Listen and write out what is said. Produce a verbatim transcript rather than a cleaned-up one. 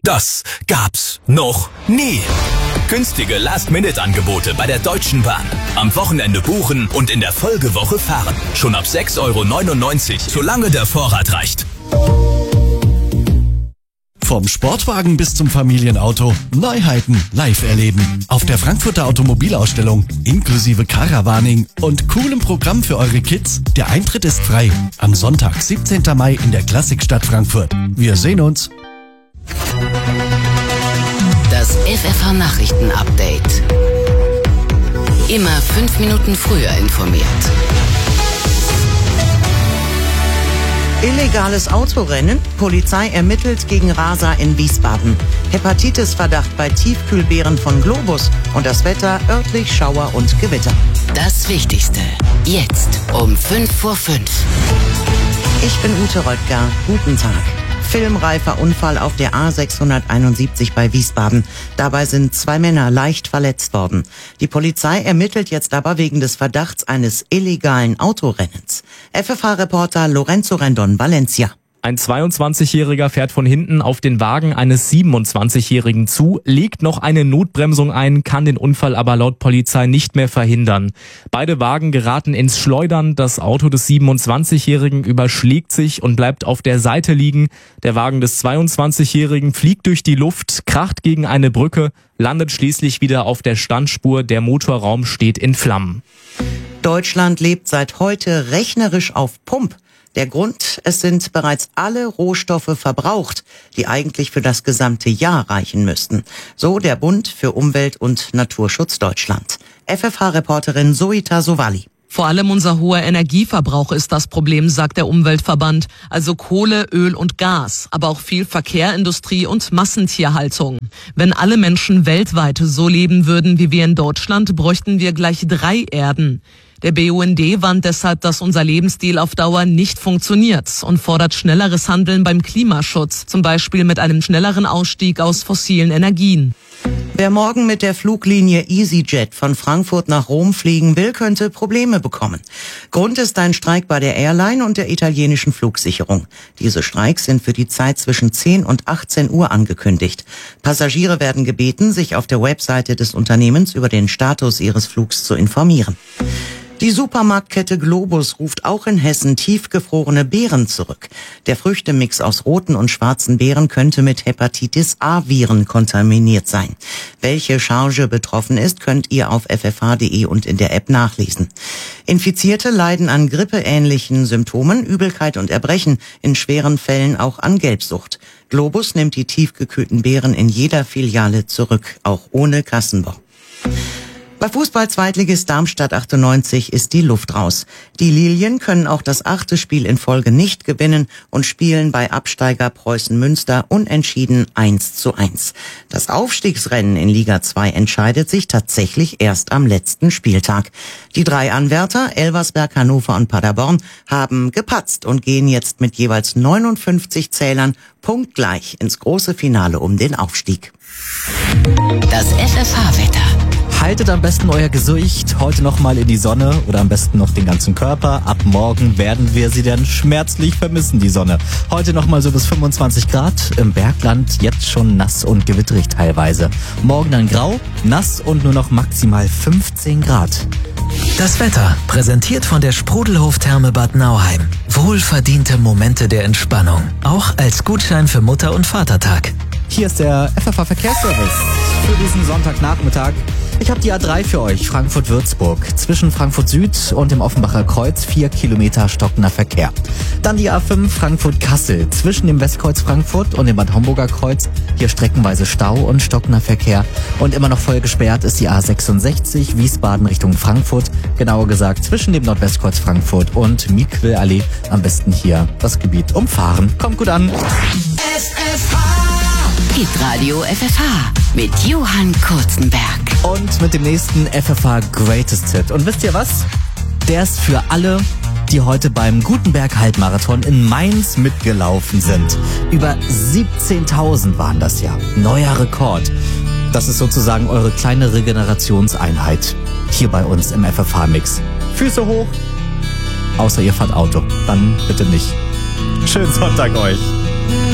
Das gab's noch nie. Günstige Last-Minute-Angebote bei der Deutschen Bahn. Am Wochenende buchen und in der Folgewoche fahren. Schon ab sechs Euro neunundneunzig, solange der Vorrat reicht. Vom Sportwagen bis zum Familienauto. Neuheiten live erleben. Auf der Frankfurter Automobilausstellung. Inklusive Caravaning und coolem Programm für eure Kids. Der Eintritt ist frei. Am Sonntag, siebzehnten Mai in der Klassikstadt Frankfurt. Wir sehen uns. Das F F H-Nachrichten-Update. Immer fünf Minuten früher informiert. Illegales Autorennen. Polizei ermittelt gegen Raser in Wiesbaden. Hepatitis-Verdacht bei Tiefkühlbeeren von Globus. Und das Wetter, örtlich Schauer und Gewitter. Das Wichtigste. Jetzt um fünf vor fünf. Ich bin Ute Röttger. Guten Tag. Filmreifer Unfall auf der A sechshunderteinundsiebzig bei Wiesbaden. Dabei sind zwei Männer leicht verletzt worden. Die Polizei ermittelt jetzt aber wegen des Verdachts eines illegalen Autorennens. F F H-Reporter Lorenzo Rendon, Valencia. Ein zweiundzwanzigjähriger fährt von hinten auf den Wagen eines siebenundzwanzigjährigen zu, legt noch eine Notbremsung ein, kann den Unfall aber laut Polizei nicht mehr verhindern. Beide Wagen geraten ins Schleudern, das Auto des siebenundzwanzigjährigen überschlägt sich und bleibt auf der Seite liegen. Der Wagen des zweiundzwanzigjährigen fliegt durch die Luft, kracht gegen eine Brücke, landet schließlich wieder auf der Standspur, der Motorraum steht in Flammen. Deutschland lebt seit heute rechnerisch auf Pump. Der Grund, es sind bereits alle Rohstoffe verbraucht, die eigentlich für das gesamte Jahr reichen müssten. So der Bund für Umwelt und Naturschutz Deutschland. F F H-Reporterin Zoita Sowali. Vor allem unser hoher Energieverbrauch ist das Problem, sagt der Umweltverband. Also Kohle, Öl und Gas, aber auch viel Verkehr, Industrie und Massentierhaltung. Wenn alle Menschen weltweit so leben würden wie wir in Deutschland, bräuchten wir gleich drei Erden. Der B U N D warnt deshalb, dass unser Lebensstil auf Dauer nicht funktioniert und fordert schnelleres Handeln beim Klimaschutz, zum Beispiel mit einem schnelleren Ausstieg aus fossilen Energien. Wer morgen mit der Fluglinie EasyJet von Frankfurt nach Rom fliegen will, könnte Probleme bekommen. Grund ist ein Streik bei der Airline und der italienischen Flugsicherung. Diese Streiks sind für die Zeit zwischen zehn und achtzehn Uhr angekündigt. Passagiere werden gebeten, sich auf der Webseite des Unternehmens über den Status ihres Flugs zu informieren. Die Supermarktkette Globus ruft auch in Hessen tiefgefrorene Beeren zurück. Der Früchtemix aus roten und schwarzen Beeren könnte mit Hepatitis-A-Viren kontaminiert sein. Welche Charge betroffen ist, könnt ihr auf f f h punkt d e und in der App nachlesen. Infizierte leiden an grippeähnlichen Symptomen, Übelkeit und Erbrechen, in schweren Fällen auch an Gelbsucht. Globus nimmt die tiefgekühlten Beeren in jeder Filiale zurück, auch ohne Kassenbon. Bei Fußball-Zweitligist Darmstadt achtundneunzig ist die Luft raus. Die Lilien können auch das achte Spiel in Folge nicht gewinnen und spielen bei Absteiger Preußen Münster unentschieden eins zu eins. Das Aufstiegsrennen in Liga zwei entscheidet sich tatsächlich erst am letzten Spieltag. Die drei Anwärter, Elversberg, Hannover und Paderborn, haben gepatzt und gehen jetzt mit jeweils neunundfünfzig Zählern punktgleich ins große Finale um den Aufstieg. Das F F H-Wetter. Haltet am besten euer Gesicht heute noch mal in die Sonne oder am besten noch den ganzen Körper. Ab morgen werden wir sie dann schmerzlich vermissen, die Sonne. Heute noch mal so bis fünfundzwanzig Grad. Im Bergland jetzt schon nass und gewitterig teilweise. Morgen dann grau, nass und nur noch maximal fünfzehn Grad. Das Wetter, präsentiert von der Sprudelhof-Therme Bad Nauheim. Wohlverdiente Momente der Entspannung. Auch als Gutschein für Mutter- und Vatertag. Hier ist der F F H-Verkehrsservice für diesen Sonntagnachmittag. Ich habe die A drei für euch, Frankfurt-Würzburg. Zwischen Frankfurt Süd und dem Offenbacher Kreuz vier Kilometer stockender Verkehr. Dann die A fünf Frankfurt-Kassel. Zwischen dem Westkreuz Frankfurt und dem Bad Homburger Kreuz. Hier streckenweise Stau und stockender Verkehr. Und immer noch voll gesperrt ist die A sechsundsechzig Wiesbaden Richtung Frankfurt. Genauer gesagt zwischen dem Nordwestkreuz Frankfurt und Miquelallee. Am besten hier das Gebiet umfahren. Kommt gut an. F F H. Hitradio F F H mit Johann Kurzenberg. Und mit dem nächsten F F H Greatest Hit. Und wisst ihr was? Der ist für alle, die heute beim Gutenberg-Halbmarathon in Mainz mitgelaufen sind. Über siebzehntausend waren das ja. Neuer Rekord. Das ist sozusagen eure kleine Regenerationseinheit. Hier bei uns im F F H-Mix. Füße hoch. Außer ihr fahrt Auto. Dann bitte nicht. Schönen Sonntag euch.